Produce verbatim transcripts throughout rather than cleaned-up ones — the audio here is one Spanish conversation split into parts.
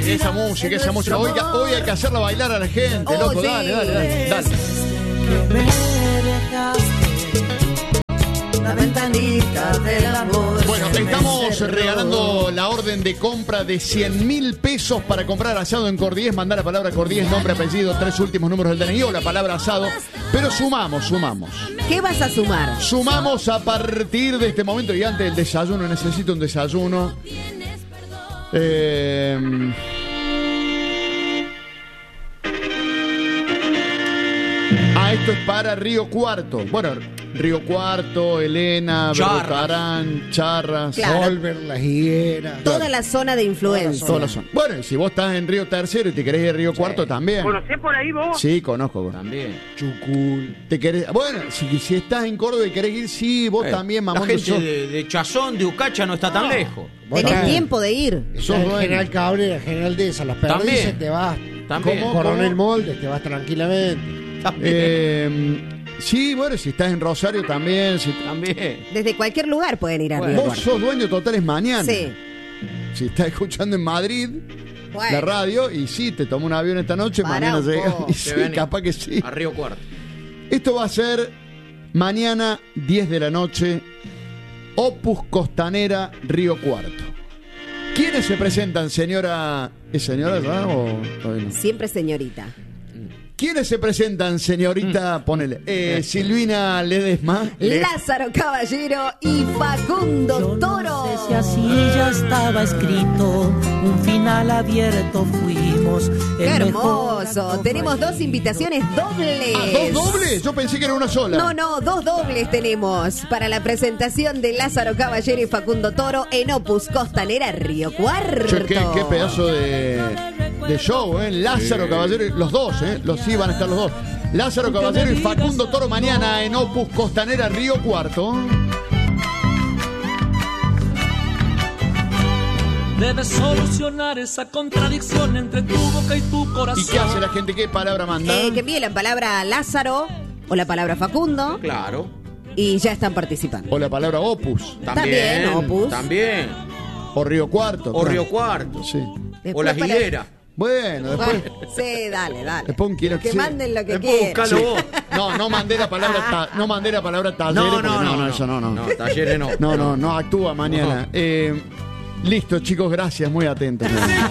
esa música, esa música. Hoy, hoy hay que hacerla bailar a la gente, oh, loco, sí. dale, dale, dale, dale. La ventanita del amor. Bueno, estamos regalando la orden de compra de cien mil pesos para comprar asado en Cordies. Mandar la palabra Cordies, nombre, apellido, tres últimos números del D N I o la palabra asado. Pero sumamos, sumamos. ¿Qué vas a sumar? Sumamos a partir de este momento y antes del desayuno. Necesito un desayuno. Eh... Ah, esto es para Río Cuarto. Bueno, Río Cuarto, Elena, Bertarán, Charras, Claro. Volver, La Higuera. Toda la zona de influencia. toda la zona. Bueno, y si vos estás en Río Tercero y te querés ir a Río Cuarto también. ¿Conocés por ahí vos? Sí, conozco. También. Chucul. Te querés, bueno, si, si estás en Córdoba y querés ir, sí, vos Eh, también, La mamón. gente sos- de, de Chazón, de Ucacha, no está tan lejos. Tenés tiempo de ir. sos El dueño. General Cabrera, General de esas, las perdices, También. te vas. También. Como Coronel Moldes, te vas tranquilamente. También. Eh, sí, bueno, si estás en Rosario también. Si, También. Desde cualquier lugar pueden ir a Bueno, Río vos Cuarto. sos dueño totales mañana. Sí. Si estás escuchando en Madrid Bueno. la radio y sí, te tomo un avión esta noche, Pará mañana un llega. poco. Y Te sí, ven capaz que sí. A Río Cuarto. Esto va a ser mañana diez de la noche, Opus Costanera, Río Cuarto. ¿Quiénes se presentan, señora? ¿Es señora ya o todavía no? Siempre señorita. ¿Quiénes se presentan, señorita? Ponele. Eh, Silvina Ledesma. Le- Lázaro Caballero y Facundo Toro. No sé si así ya estaba escrito, un final abierto fuimos. ¡Qué el mejor hermoso! acto Tenemos fue- dos invitaciones dobles. Ah, ¿dos dobles? Yo pensé que era una sola. No, no, dos dobles tenemos para la presentación de Lázaro Caballero y Facundo Toro en Opus Costanera Río Cuarto. Che, qué, qué pedazo de, de show, ¿eh? Lázaro Caballero, y- los dos, ¿eh? Los sí van a estar los dos. Lázaro Caballero y Facundo Toro mañana en Opus Costanera Río Cuarto. Debes solucionar esa contradicción entre tu boca y tu corazón. ¿Y qué hace la gente? ¿Qué palabra manda? Eh, que envíe la palabra Lázaro o la palabra Facundo Claro. y ya están participando. O la palabra Opus. También, Opus. También. O Río Cuarto. O claro. Río Cuarto. Sí. Después O la para- Higuera. Bueno, después. Bueno, sí, dale, dale. Después quiero que sí. manden lo que Después quieran. buscalo vos. No, no mandé la palabra ta- no mandé la palabra talleres. No, porque no, no, no. eso no, no. No, talleres no. No, no, no actúa mañana. No. Eh, listo, chicos, gracias, muy atentos.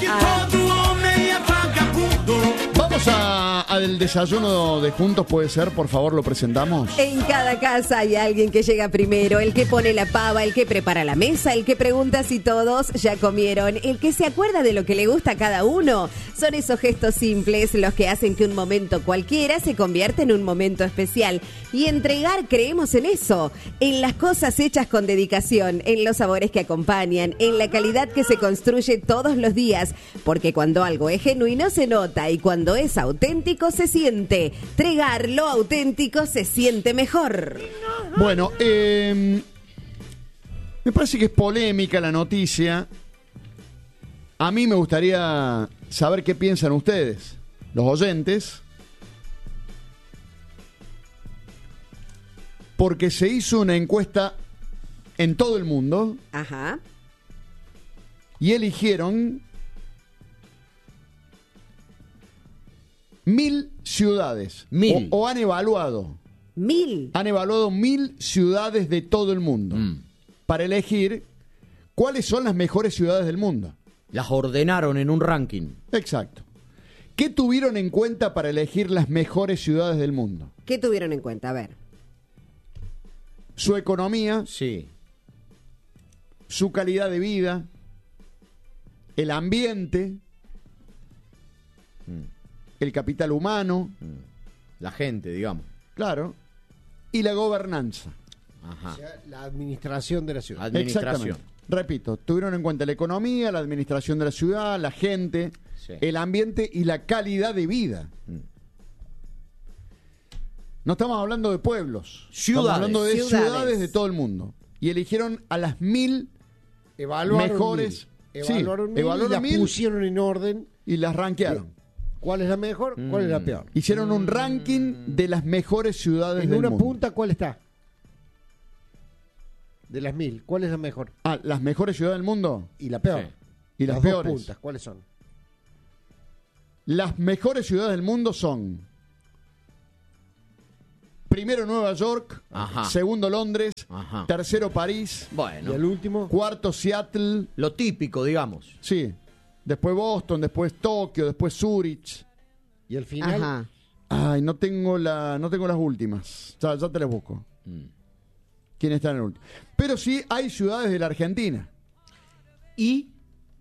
Vamos a, al desayuno de juntos, puede ser, por favor, lo presentamos. En cada casa hay alguien que llega primero, el que pone la pava, el que prepara la mesa, el que pregunta si todos ya comieron, el que se acuerda de lo que le gusta a cada uno. Son esos gestos simples los que hacen que un momento cualquiera se convierta en un momento especial. Y entregar, creemos en eso, en las cosas hechas con dedicación, en los sabores que acompañan, en la calidad que se construye todos los días. Porque cuando algo es genuino se nota y cuando es auténtico se siente. Tregar lo auténtico se siente mejor. Bueno, eh, me parece que es polémica la noticia. A mí me gustaría saber qué piensan ustedes, los oyentes. Porque se hizo una encuesta en todo el mundo Ajá. y eligieron mil ciudades. Mil. O, o han evaluado. Mil. Han evaluado mil ciudades de todo el mundo Mm. para elegir cuáles son las mejores ciudades del mundo. Las ordenaron en un ranking. Exacto. ¿Qué tuvieron en cuenta para elegir las mejores ciudades del mundo? ¿Qué tuvieron en cuenta? A ver. Su economía, Sí. su calidad de vida, el ambiente, Mm. el capital humano, La gente, digamos. claro, y la gobernanza. Ajá. O sea, la administración de la ciudad. Administración. Exactamente. Repito, tuvieron en cuenta la economía, la administración de la ciudad, la gente, Sí. el ambiente y la calidad de vida. Mm. No estamos hablando de pueblos, Ciudades. estamos hablando de ciudades. Ciudades. de todo el mundo. Y eligieron a las mil Evaluaron mejores. mil. Sí, Evaluaron mil evaluaron y las mil. pusieron en orden. y las rankearon. ¿Cuál es la mejor? ¿Cuál es la peor? Hicieron un ranking de las mejores ciudades En del una mundo. punta, ¿cuál está? De las mil, ¿cuál es la mejor? Ah, las mejores ciudades del mundo Y la peor. Sí. y las, Las dos peores. puntas, ¿cuáles son? Las mejores ciudades del mundo son: primero Nueva York, Ajá. segundo Londres, Ajá. tercero París, Y Bueno, el último. cuarto Seattle, lo típico, digamos. sí, después Boston, después Tokio, después Zurich. Y el final. Ajá. Ay, no tengo la, no tengo las últimas. Ya, ya te las busco. Mm. ¿Quién está en el último? Pero sí hay ciudades de la Argentina. Y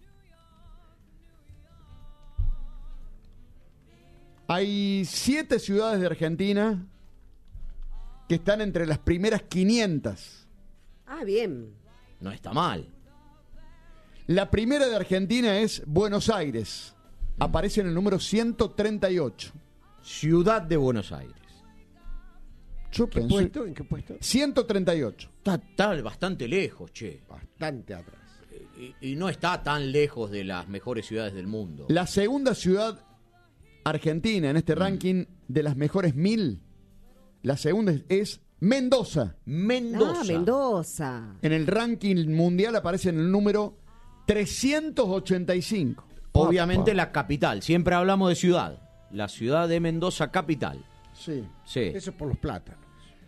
Hay siete ciudades de Argentina que están entre las primeras quinientas. Ah, bien. no está mal. La primera de Argentina es Buenos Aires. Aparece en el número ciento treinta y ocho. Ciudad de Buenos Aires. Yo ¿Qué pensé... puesto? ¿En qué puesto? ciento treinta y ocho. Está, está bastante lejos, che. Bastante atrás. Y, y no está tan lejos de las mejores ciudades del mundo. La segunda ciudad argentina en este ranking de las mejores mil, la segunda es, es Mendoza. Mendoza. Ah, Mendoza. En el ranking mundial aparece en el número trescientos ochenta y cinco. Obviamente Papá. la capital. Siempre hablamos de ciudad. La ciudad de Mendoza, capital. Sí. Sí. Eso por los plátanos.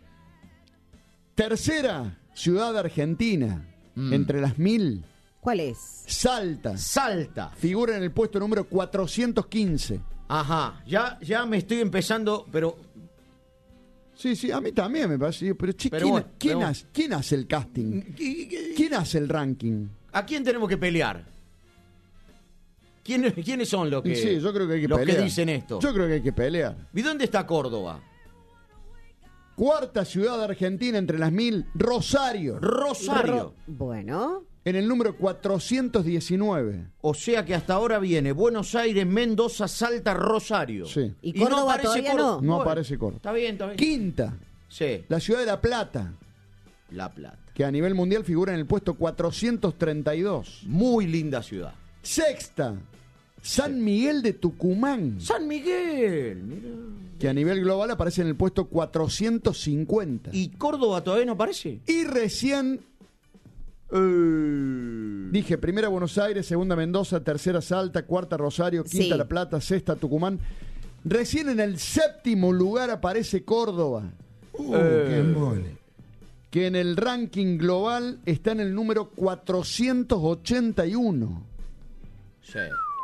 Tercera ciudad argentina Mm. entre las mil, ¿Cuál es? Salta. Salta. Figura en el puesto número cuatrocientos quince. Ajá. Ya, ya me estoy empezando, pero Sí, sí, a mí también me parece. Pero, che, Pero ¿quién, bueno, quién pero- hace, quién hace el casting? ¿Quién hace el ranking? ¿a quién tenemos que pelear? ¿Quién- ¿Quiénes son los que, Y sí, yo creo que hay que los pelear. que dicen esto? Yo creo que hay que pelear. ¿Y dónde está Córdoba? Cuarta ciudad argentina entre las mil, Rosario. Rosario. Bueno. En el número cuatrocientos diecinueve. O sea que hasta ahora viene Buenos Aires, Mendoza, Salta, Rosario. Sí. ¿Y Córdoba todavía no? No aparece Córdoba. Está bien, está bien. Quinta, Sí, la ciudad de La Plata, La Plata. que a nivel mundial figura en el puesto cuatrocientos treinta y dos. Muy linda ciudad. Sexta, San Miguel de Tucumán, San Miguel, mira. que a nivel global aparece en el puesto cuatrocientos cincuenta. ¿Y Córdoba todavía no aparece? Y recién Eh, dije, primera Buenos Aires, segunda Mendoza, tercera Salta, cuarta Rosario, quinta Sí. La Plata, sexta Tucumán. Recién en el séptimo lugar aparece Córdoba, Uh, qué mole. que en el ranking global está en el número cuatrocientos ochenta y uno. sí.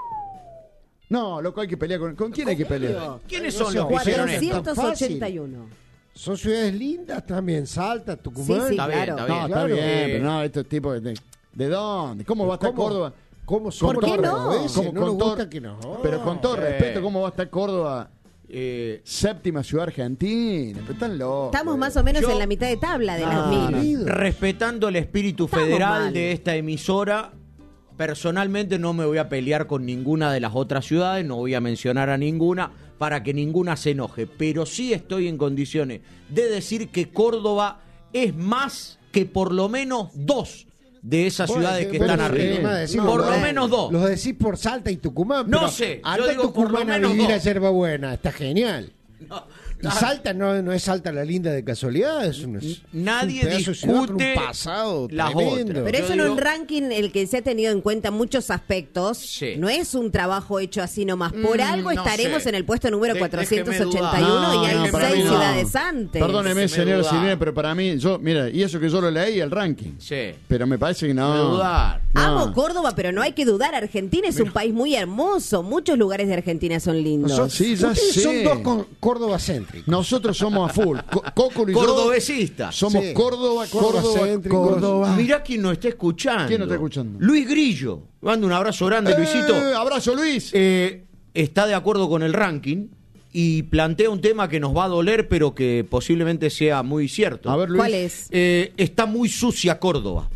No, loco, hay que pelear con... ¿Con quién hay que pelear? ¿Quiénes No son sé, los que hicieron esto? cuatrocientos ochenta y uno. Son ciudades lindas también. Salta, Tucumán. Sí, sí. Está bien, Claro. está No, bien. está Claro. bien, Eh, pero no, estos tipos de... ¿De dónde? ¿Cómo va a estar ¿Cómo? Córdoba? ¿Cómo son ¿Por qué los no? cordobeses? ¿Cómo No con nos todo- gusta que no. Pero con todo Sí. respeto, ¿cómo va a estar Córdoba? Eh, Séptima ciudad argentina. Pero están locos. Estamos más o menos Yo- en la mitad de tabla de las No, mil. no. respetando el espíritu Estamos federal mal. de esta emisora, personalmente no me voy a pelear con ninguna de las otras ciudades, no voy a mencionar a ninguna para que ninguna se enoje, pero sí estoy en condiciones de decir que Córdoba es más que por lo menos dos de esas Bueno, ciudades que pero están sí, arriba. nomás decir, No, por lo bueno. menos dos. Los decís por Salta y Tucumán. No pero sé, yo anda digo por lo Tucumán a menos vivir dos. a Yerbabuena. Está genial. No, Y Salta no, no es Salta la linda de casualidad. Es un, es Nadie un pedazo de ciudad con discute un pasado las tremendo. otras. Pero Yo eso en digo- un ranking el que se ha tenido en cuenta muchos aspectos. Sí. No es un trabajo hecho así nomás. Por Mm, algo no estaremos sé. en el puesto número De- cuatrocientos déjeme ochenta y uno dudar. y No, hay no, para seis mí no. ciudades antes. Perdóneme, Déjeme señora dudar. Silvina, pero para mí, yo, mira, y eso que yo lo leí, el ranking. Sí. Pero me parece que no. Déjeme dudar. No. Amo Córdoba, pero no hay que dudar. Argentina es un país muy hermoso. Muchos lugares de Argentina son lindos. No, sí, ya Ustedes sé. son dos con- Córdoba céntricos. Nosotros somos a full. Co- Cóculo y yo Cordobesista. somos Sí. Córdoba, Córdoba Córdoba, céntricos. Córdoba. Mirá quién nos está escuchando. ¿Quién nos está escuchando? Luis Grillo. Mando un abrazo grande, Luisito. Eh, abrazo, Luis. Eh, está de acuerdo con el ranking y plantea un tema que nos va a doler, pero que posiblemente sea muy cierto. A ver, Luis. ¿Cuál es? Eh, está muy sucia Córdoba.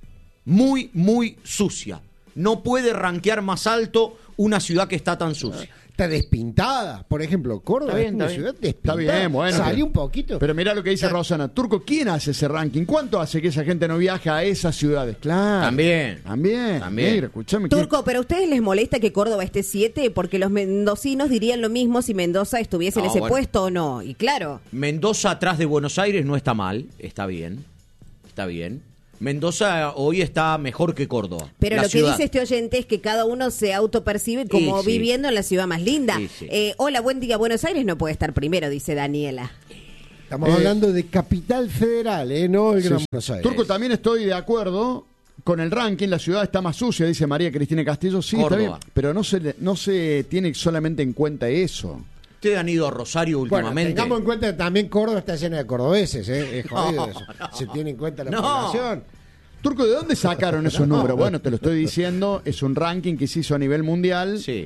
Muy, muy sucia. No puede rankear más alto una ciudad que está tan sucia. Está despintada. Por ejemplo, Córdoba Está bien, es una está bien. ciudad Está despintada. bien, bueno. Salí pero- un poquito. Pero mirá lo que dice Rosana. Turco, ¿quién hace ese ranking? ¿Cuánto hace que esa gente no viaja a esas ciudades? Claro. También. También. También. Mira, escuchame. ¿quién- Turco, ¿pero a ustedes les molesta que Córdoba esté siete? Porque los mendocinos dirían lo mismo si Mendoza estuviese en No, ese bueno. puesto o no. Y claro, Mendoza atrás de Buenos Aires no está mal, está bien, está bien. Mendoza hoy está mejor que Córdoba. Pero la lo ciudad. que dice este oyente es que cada uno se autopercibe como Y sí. viviendo en la ciudad más linda. Y sí. Eh, hola, buen día, Buenos Aires no puede estar primero, dice Daniela. Estamos Eh, hablando de Capital Federal, ¿eh? No el Sí, Gran sí. Buenos Aires. Turco, también estoy de acuerdo con el ranking. La ciudad está más sucia, dice María Cristina Castillo. Sí, está Córdoba. bien, pero no se, le- no se tiene solamente en cuenta eso. Ustedes han ido a Rosario Bueno, últimamente. tengamos en cuenta que también Córdoba está llena de cordobeses, ¿eh? Es jodido No, eso. no. Se tiene en cuenta la No. población. Turco, ¿de dónde sacaron esos números? Bueno, te lo estoy diciendo, es un ranking que se hizo a nivel mundial. Sí.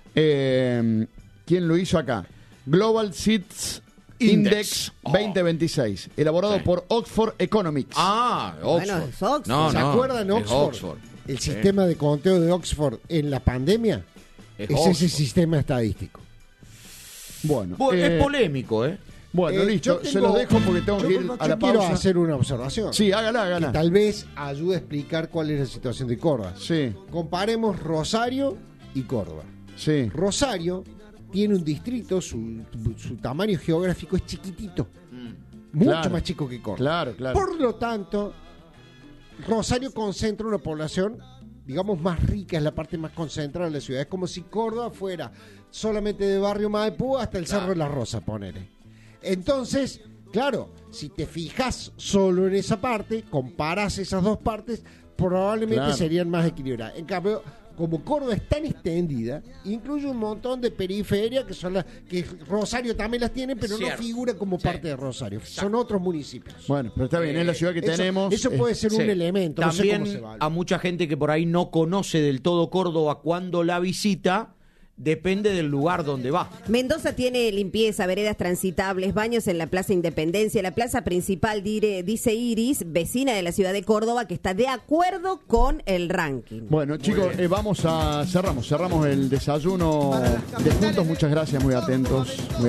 Eh, ¿Quién lo hizo acá? Global Seeds Index, Index. Oh. veinte veintiséis, elaborado Sí. por Oxford Economics. Ah, Oxford. Bueno, es Oxford. No, ¿Se no, acuerdan es Oxford? Oxford. El Sí. sistema de conteo de Oxford en la pandemia Es es, Oxford. ese sistema estadístico. Bueno, Po- eh, Es polémico, ¿eh? bueno, Eh, listo, yo se tengo- los dejo porque tengo yo- que ir yo a la quiero pausa. hacer una observación. Sí, hágala, que hágala. tal vez ayude a explicar cuál es la situación de Córdoba. Sí, Comparemos Rosario y Córdoba. sí. Rosario tiene un distrito, su, su tamaño geográfico es chiquitito, mucho Claro. más chico que Córdoba. Claro, claro. Por lo tanto, Rosario concentra una población, digamos, más rica, es la parte más concentrada de la ciudad. Es como si Córdoba fuera solamente de Barrio Maipú hasta el Cerro de la Rosa, ponele. Entonces, claro, si te fijas solo en esa parte, comparás esas dos partes, probablemente Claro. serían más equilibradas. En cambio, como Córdoba es tan extendida, incluye un montón de periferias que son las que Rosario también las tiene, pero Cierto. no figura como Sí. parte de Rosario. Son otros municipios. Bueno, pero está bien, es la ciudad que Eso- tenemos. Eso eh, puede ser un Sí. elemento. no sé También cómo se va. a mucha gente que por ahí no conoce del todo Córdoba cuando la visita, depende del lugar donde va. Mendoza tiene limpieza, veredas transitables, baños en la Plaza Independencia, la plaza principal, dire- dice Iris, vecina de la ciudad de Córdoba, que está de acuerdo con el ranking. Bueno, chicos, eh, vamos a cerramos, cerramos el desayuno de juntos. Muchas gracias, muy atentos. Muy